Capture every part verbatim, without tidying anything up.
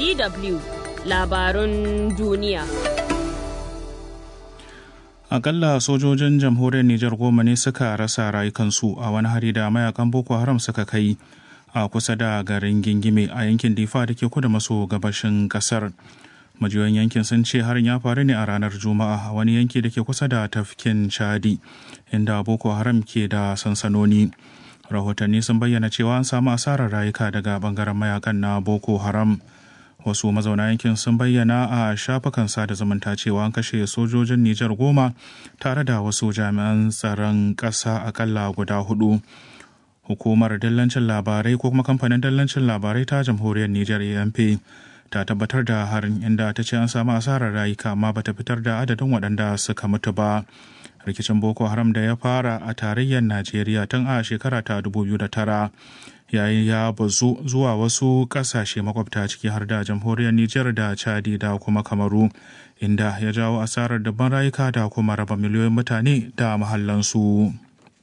D W labarun duniya. Akalla sojojin jamhuriyar Nijar goma ne suka rasa rayukansu a wani hari da mayakan Boko Haram suka kai a kusa da garin Gingime a yankin Difa da ke kudu maso gabashin kasar. Majiyoyin yankin sun ce harin ya faru ne a ranar Juma'a a wani yanki da ke kusa da tafkin Chadi inda Boko Haram ke da sansanoni. Rahotanni sun bayyana cewa an samu asarar rayuka daga bangaren mayakan na Boko Haram. Wasu mazauna yankin sun bayyana a shafukan sada zumunta cewa an kashe sojojin Nijar goma tare da wasu jami'an tsaron ƙasa akalla guda hudu. Hukumar dillancin labarai ko kuma kamfanin dillancin labarai ta jamhuriyar Nijar A N P ta tabbatar da harin inda ta ce an samu asarar rayuka amma bata fitar da adadin waɗanda suka mutu ba. Rikicin Boko Haram da ya fara a tarayyar Najeriya tun a shekara ta dubu biyu da tara yayin ya bazu zuwa wasu ƙasashe makwabta ciki har da jamhuriyar Nijar da Chadi da kuma Kamaru inda ya jawo asarar dabban rayuka da kuma raba miliyoyin mutane da mahallansu.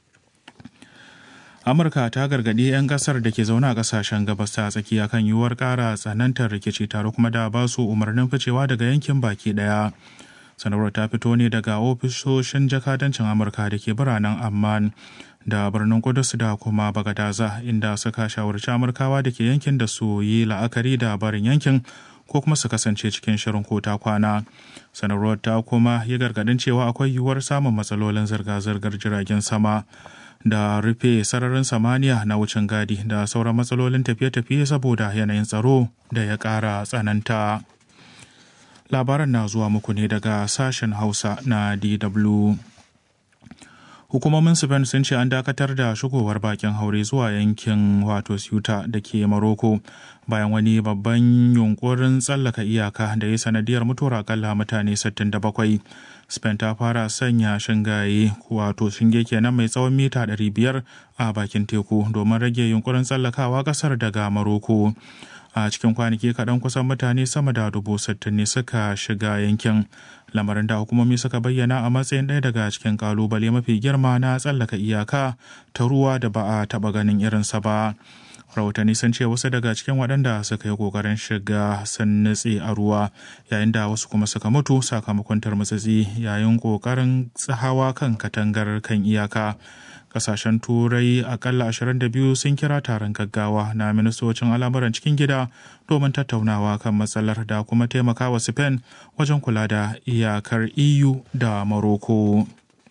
Amurka ta gargaɗi 'yan ƙasar da ke zaune a ƙasashen gabas ta tsakiya kan yiwuwar ƙara tsanantar rikici tare kuma da ba su umarnin ficewa daga yankin baki ɗaya. Sanarwar ta fito ne daga ofisoshin jakadancin Amurka da ke biranen Amman da birnin Kudus da kuma Bagadaza inda suka shawarci Amurkawa da ke yankin da su yi la'akari da barin yankin ko kuma su kasance cikin shirin ko ta kwana. Sanarwar ta kuma yi gargaɗin cewa akwai yiwuwar samun matsalolin zirga-zirgar jiragen sama da rufe sararin samaniya na wucin gadi da sauran matsalolin tafiye-tafiye saboda yanayin tsaro da ya ƙara tsananta. Labaran na zuwa muku ne daga sashen Hausa na D W. Hukumomin Spain sun ce an dakatar da shigowar bakin haure zuwa yankin wato Ceuta da ke Morocco bayan wani babban yunkurin tsallaka iyaka da ya sanadiyar mutuwar akalla mutane sittin da bakwai. Spain ta fara sanya shingaye wato shinge kenan mai tsawon mita ɗari biyar a bakin teku domin rage yunkurin tsallakawa ƙasar daga Morocco. A cikin kwanaki kaɗan kusan mutane sama da dubu sittin ne suka shiga yankin, lamarin da hukumomi suka bayyana a matsayin ɗaya daga cikin ƙalubale mafi girma na tsallaka iyaka ta ruwa da ba a taɓa ganin irinsa ba. Rahotanni sun ce wasu daga cikin waɗanda suka yi ƙoƙarin shiga sun nutse a ruwa yayin da wasu kuma suka mutu sakamakon tarmutsatsi yayin ƙoƙarin hawa kan katangar kan iyaka. Kasashen Turai akalla ashirin da biyu sun kira taron gaggawa na ministocin al'amuran cikin gida domin tattaunawa kan matsalar da kuma taimakawa Spain wajen kula da iyakar E U da Morocco.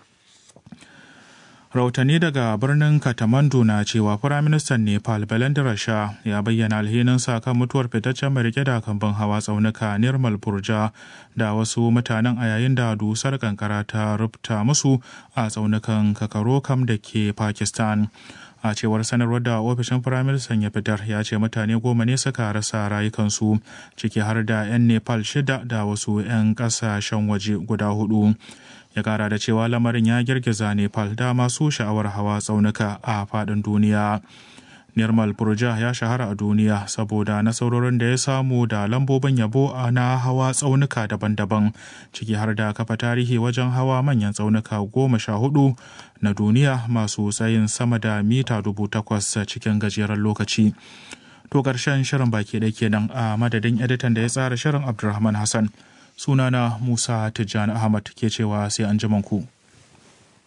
Rahotanni daga birnin Kathmandu na cewa Firaministan Nepal Belendra Shah ya bayyana alhininsa kan mutuwar fitaccen mai rike da kambun hawa tsaunuka Nirmal Purja da wasu mutanen a yayin da dusar kankara ta rufta musu a tsaunukan Kakarokam da ke Pakistan. A cewar sanarwar da ofishin Firaministan ya fitar ya ce mutane goma ne suka rasa rayukansu ciki har da 'yan Nepal shida da wasu 'yan ƙasashen waje guda hudu. Ya kara da cewa lamarin ya girgiza Nepal da masu sha'awar hawa tsaunuka a faɗin duniya. Nirmal Purja ya shahara a duniya saboda nasarorin da ya samu da lambobin yabo na hawa tsaunuka daban-daban ciki har da kafa tarihi wajen hawa manyan tsaunuka goma sha hudu na duniya masu tsayin sama da mita dubu takwas cikin gajeren lokaci. To ƙarshen shirin baki ɗaya kenan a madadin editan da ya tsara shirin Abdulrahman Hassan. Sunana Musa Tijjani Ahmad ke cewa sai an ku.